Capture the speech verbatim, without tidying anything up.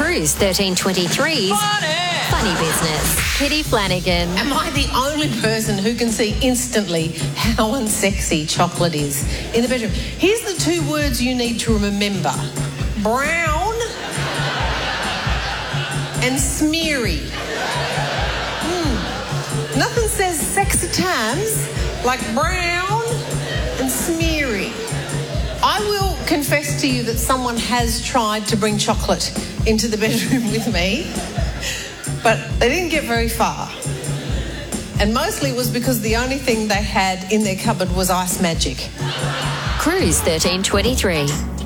Cruise thirteen twenty-three's Funny Business. Kitty Flanagan. Am I the only person who can see instantly how unsexy chocolate is in the bedroom? Here's the two words you need to remember. Brown and smeary. Mm. Nothing says sex at times like brown and smeary. I will confess to you that someone has tried to bring chocolate into the bedroom with me, but they didn't get very far. And mostly it was because the only thing they had in their cupboard was Ice Magic. Cruise thirteen twenty-three.